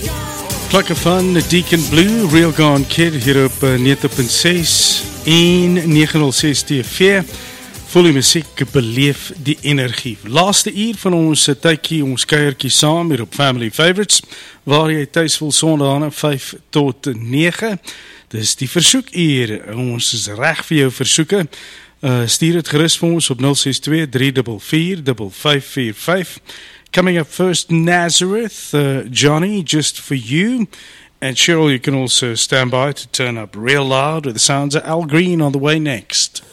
Klakke van Deacon Blue, Real Gone Kid hier op 90.6 en 906 TV. Voel die musiek, beleef die energie. Laaste uur van ons tydjie, ons kuiertjie saam hier op Family Favorites, waar jy thuis wil sondagane 5 tot 9. Dis die versoekuur. Ons is reg vir jou versoeke. Stuur het gerus vir ons op 062 344 5545. Coming up first, Nazareth, Johnny, Just For You. And Cheryl, you can also stand by to turn up real loud with the sounds of Al Green on the way next.